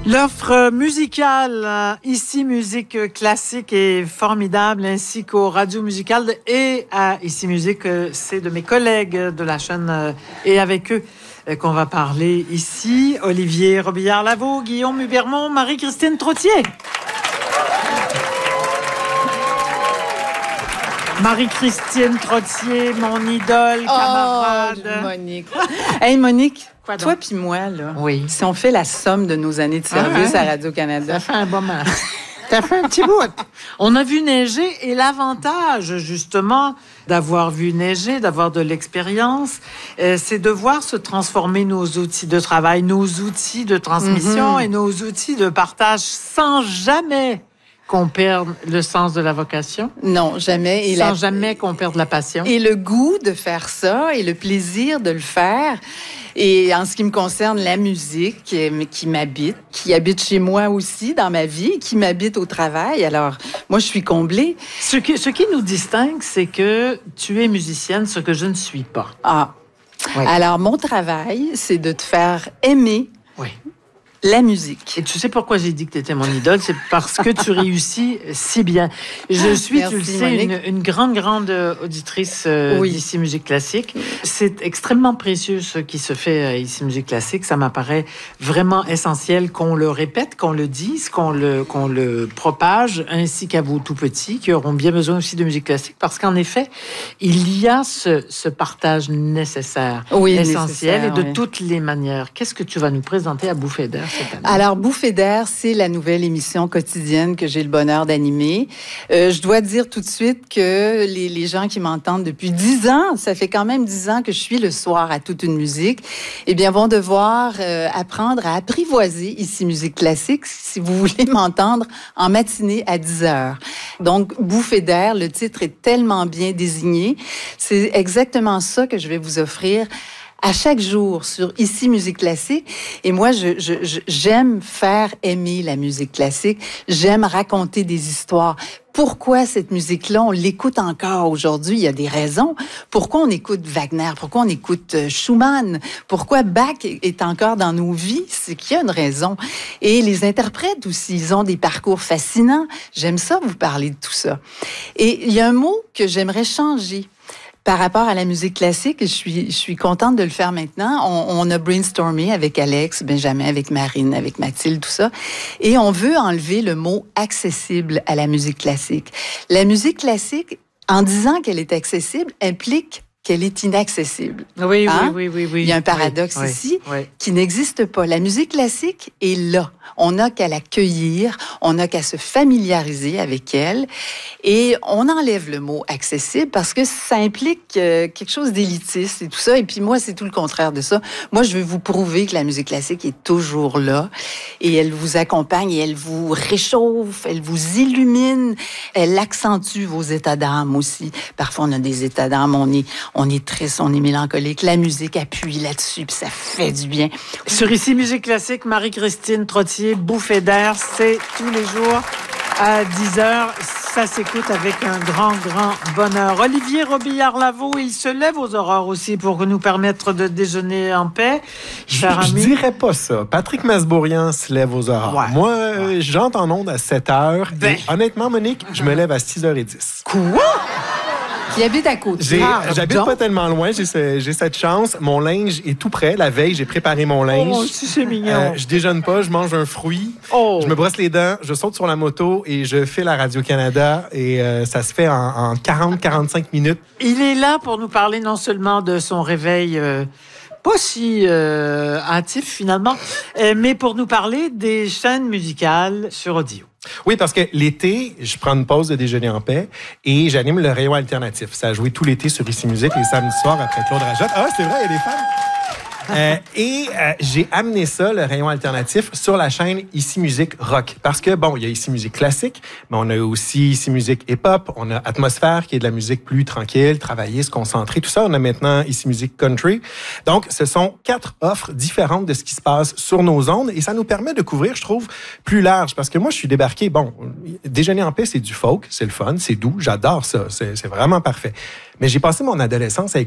L'offre musicale, ici Musique Classique, est formidable, ainsi qu'au Radio Musical et à Ici Musique, c'est de mes collègues de la chaîne et avec eux qu'on va parler ici. Olivier Robillard-Lavaux, Guillaume Hubermont, Marie-Christine Trottier. Marie-Christine Trottier, mon idole, camarade. Monique. Hey, Monique, Quoi donc? toi puis moi, là, Oui. si on fait la somme de nos années de service à Radio-Canada. Ça fait un moment. Ça fait un petit bout. On a vu neiger et l'avantage, justement, d'avoir vu neiger, d'avoir de l'expérience, c'est de voir se transformer nos outils de travail, nos outils de transmission et nos outils de partage sans jamais qu'on perde le sens de la vocation. Non, jamais. Et Sans jamais qu'on perde la passion. Et le goût de faire ça et le plaisir de le faire. Et en ce qui me concerne, la musique qui m'habite, qui habite chez moi aussi dans ma vie, qui m'habite au travail. Alors, moi, je suis comblée. Ce qui nous distingue, c'est que tu es musicienne, ce que je ne suis pas. Ah. Oui. Alors, mon travail, c'est de te faire aimer Oui. la musique. Et tu sais pourquoi j'ai dit que tu étais mon idole? C'est parce que tu réussis si bien. Je suis, Merci, tu le sais, Monique. une grande auditrice Oui. d'Ici Musique Classique. C'est extrêmement précieux ce qui se fait Ici Musique Classique. Ça m'apparaît vraiment essentiel qu'on le répète, qu'on le dise, qu'on le propage, ainsi qu'à vous tout petits, qui auront bien besoin aussi de musique classique, parce qu'en effet, il y a ce partage nécessaire, Oui, essentiel, nécessaire, et de oui. toutes les manières. Qu'est-ce que tu vas nous présenter à Bouffée d'air cette année? Alors, Bouffée d'air, c'est la nouvelle émission quotidienne que j'ai le bonheur d'animer. Je dois dire tout de suite que les gens qui m'entendent depuis 10 ans, ça fait quand même 10 ans que je suis le soir à toute une musique, eh bien, vont devoir apprendre à apprivoiser Ici Musique Classique si vous voulez m'entendre en matinée à 10 heures. Donc, Bouffée d'air, le titre est tellement bien désigné. C'est exactement ça que je vais vous offrir à chaque jour sur Ici Musique Classique. Et moi, j'aime faire aimer la musique classique. J'aime raconter des histoires. Pourquoi cette musique-là, on l'écoute encore aujourd'hui? Il y a des raisons. Pourquoi on écoute Wagner? Pourquoi on écoute Schumann? Pourquoi Bach est encore dans nos vies? C'est qu'il y a une raison. Et les interprètes aussi, ils ont des parcours fascinants. J'aime ça, vous parler de tout ça. Et il y a un mot que j'aimerais changer par rapport à la musique classique, je suis contente de le faire maintenant. On a brainstormé avec Alex, Benjamin, avec Marine, avec Mathilde, tout ça. Et on veut enlever le mot « accessible » à la musique classique. La musique classique, en disant qu'elle est accessible, implique qu'elle est inaccessible. Oui, Hein? oui. Il y a un paradoxe ici qui n'existe pas. La musique classique est là. On n'a qu'à l'accueillir, on n'a qu'à se familiariser avec elle. Et on enlève le mot accessible parce que ça implique quelque chose d'élitiste et tout ça. Et puis moi, c'est tout le contraire de ça. Moi, je veux vous prouver que la musique classique est toujours là et elle vous accompagne et elle vous réchauffe, elle vous illumine, elle accentue vos états d'âme aussi. Parfois, on a des états d'âme, on est triste, on est mélancolique. La musique appuie là-dessus, puis ça fait du bien. Sur Ici Musique Classique, Marie-Christine Trottier, Bouffée d'air, c'est tous les jours à 10h. Ça s'écoute avec un grand bonheur. Olivier Robillard-Lavaux, il se lève aux aurores aussi pour nous permettre de déjeuner en paix. Je dirais pas ça. Patrick Masbourian se lève aux aurores. Ouais. Moi, j'entre en onde à 7h. Ben. Et honnêtement, Monique, je me lève à 6h10. Quoi? Qui habite à côté. J'habite pas tellement loin, j'ai cette chance. Mon linge est tout prêt. La veille, j'ai préparé mon linge. Oh, si c'est mignon. Je déjeune pas, je mange un fruit. Oh. Je me brosse les dents, je saute sur la moto et je file à Radio-Canada. Et ça se fait en 40-45 minutes. Il est là pour nous parler non seulement de son réveil pas si hâtif finalement, mais pour nous parler des chaînes musicales sur audio. Oui, parce que l'été, je prends une pause de déjeuner en paix et j'anime le rayon alternatif. Ça a joué tout l'été sur Ici Musique, les samedis soirs après Claude Rajotte. Ah, c'est vrai, il y a des femmes. J'ai amené ça, le rayon alternatif, sur la chaîne Ici Musique Rock. Parce que, bon, il y a Ici Musique Classique, mais on a aussi Ici Musique Hip-Hop, on a Atmosphère, qui est de la musique plus tranquille, travailler, se concentrer, tout ça. On a maintenant Ici Musique Country. Donc, ce sont 4 offres différentes de ce qui se passe sur nos ondes et ça nous permet de couvrir, je trouve, plus large. Parce que moi, je suis débarqué, bon, déjeuner en paix, c'est du folk, c'est le fun, c'est doux, j'adore ça, c'est vraiment parfait. Mais j'ai passé mon adolescence à